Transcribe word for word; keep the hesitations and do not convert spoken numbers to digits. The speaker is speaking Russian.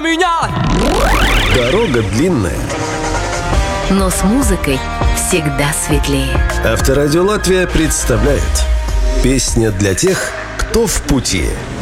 меня. Дорога длинная, но с музыкой всегда светлее. Авторадио Латвия представляет: песня для тех, кто в пути.